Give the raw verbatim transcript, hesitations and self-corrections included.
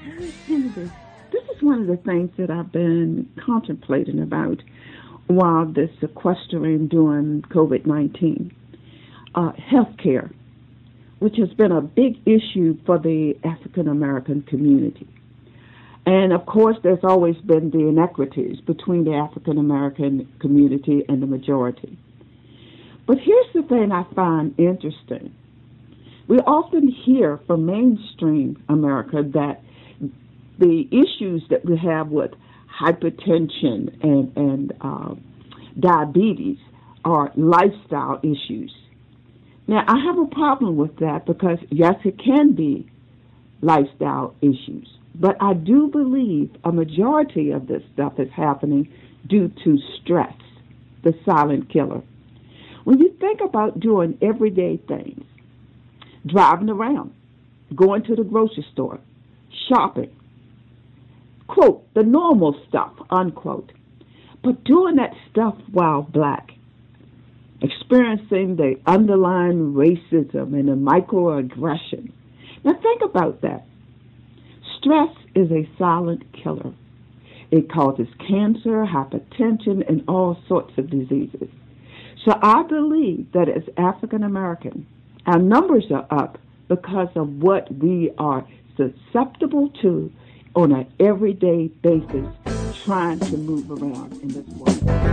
Harris Kennedy, this is one of the things that I've been contemplating about while this sequestering during COVID nineteen. Uh, healthcare, which has been a big issue for the African American community. And of course, there's always been the inequities between the African American community and the majority. But here's the thing I find interesting. We often hear from mainstream America that the issues that we have with hypertension and, and uh, diabetes are lifestyle issues. Now, I have a problem with that because, yes, it can be lifestyle issues, but I do believe a majority of this stuff is happening due to stress, the silent killer. When you think about doing everyday things, driving around, going to the grocery store, shopping, quote, the normal stuff, unquote, but doing that stuff while black, experiencing the underlying racism and the microaggression. Now think about that. Stress is a silent killer. It causes cancer, hypertension, and all sorts of diseases. So I believe that as African American, our numbers are up because of what we are susceptible to on an everyday basis trying to move around in this world.